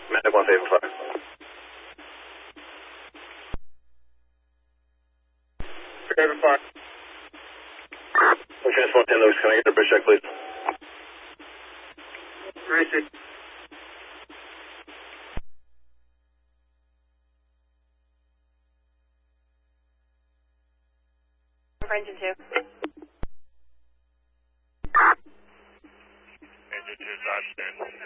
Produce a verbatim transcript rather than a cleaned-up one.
Medic one seven five. Seven five. Chance one ten, Lewis, can I get a bridge check, please? Right. Engine two. Engine two, Dodge ten.